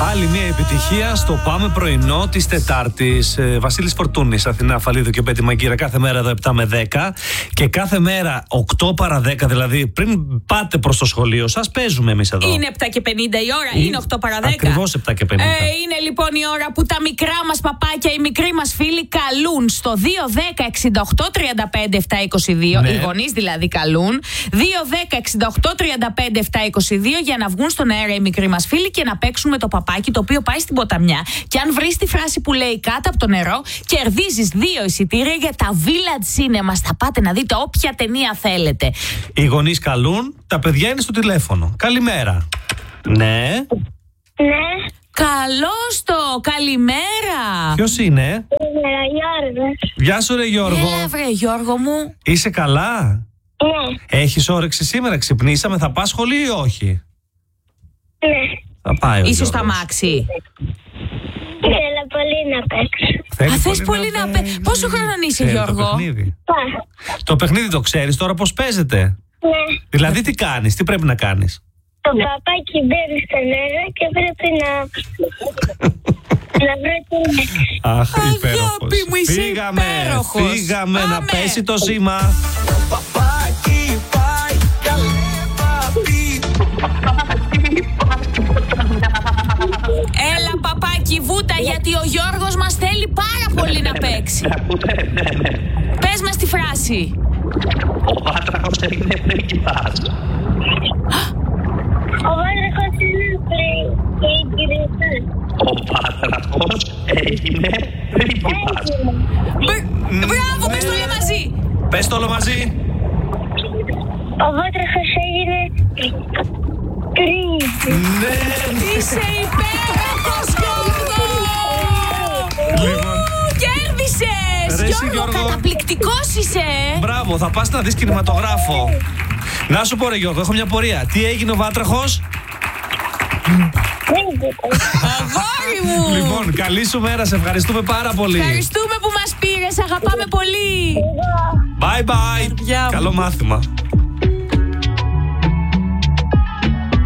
Άλλη μια επιτυχία στο Πάμε πρωινό της Τετάρτης. Βασίλης Φορτούνης, Αθηνά Αφαλίδου και Πέτη Μαγκύρα. Κάθε μέρα εδώ 7 με 10. Και κάθε μέρα 8 παρα 10, δηλαδή πριν πάτε προς το σχολείο σας, παίζουμε εμείς εδώ. Είναι 7 και 50 η ώρα, είναι 8 παρα 10. Ακριβώς 7 και 50. Είναι λοιπόν η ώρα που τα μικρά μας παπάκια, οι μικροί μας φίλοι καλούν στο 210-68-35-722. Ναι. Οι γονείς δηλαδή καλούν. 210-68-35-722 για να βγουν στον αέρα οι μικροί μας φίλοι και να παίξουν με το παπάκι το οποίο πάει στην ποταμιά. Και αν βρεις τη φράση που λέει κάτω από το νερό, κερδίζεις 2 εισιτήρια για τα Village Cinema. Θα πάτε να δείτε όποια ταινία θέλετε. Οι γονείς καλούν, τα παιδιά είναι στο τηλέφωνο. Καλημέρα. Ναι. Ναι, Καλώς το, καλημέρα. Ποιος είναι? είναι Γιώργος. Γεια σου ρε Γιώργο. Έλα βρε Γιώργο μου. Είσαι καλά? Ναι, Έχεις όρεξη σήμερα? Ξυπνήσαμε, θα πας σχολείο ή όχι? ναι. Θα πάει ο Είσαι στο Γιώργος. αμάξι. Θέλω πολύ να παίξω. Θέλει θες πολύ να παίξει. Πόσο χρονών είσαι, Ξέρει Γιώργο? Το παιχνίδι. Πά. Το παιχνίδι το ξέρεις τώρα πώς παίζεται? Ναι. Δηλαδή τι κάνεις, τι πρέπει να κάνεις? Το παπάκι μπαίνει στον αέρα και πρέπει να βρω την λέξη. Αχ, Αγάπη υπέροχος. μου, είσαι Φύγαμε, υπέροχος. φύγαμε να Πάμε. πέσει το σήμα. Έλα παπάκι βούτα, γιατί ο Γιώργος μας θέλει πάρα πολύ να παίξει. Πες μας τη φράση. Ο βάτραχος έγινε πρίγκιπας. Ο βάτραχος είναι πρίγκιπας. Ο βάτραχος έγινε πρίγκιπας. Μπράβο, πες το όλα μαζί. Πες το όλο μαζί. Ο βάτραχος έγινε πρίγκιπας. Ναι. Είσαι υπέροχος, Γιώργο. Λοιπόν, Κέρδισες. Ρε, εσύ, Γιώργο, Γιώργο. καταπληκτικός είσαι. μπράβο, θα πας να δεις κινηματογράφο. Να σου πω ρε Γιώργο, έχω μια πορεία. Τι έγινε ο βάτραχος? Αγόρι μου. Λοιπόν, καλή σου μέρα, σε ευχαριστούμε πάρα πολύ. Ευχαριστούμε που μας πήρες, αγαπάμε πολύ. Bye bye. Γεια μου. Καλό μάθημα.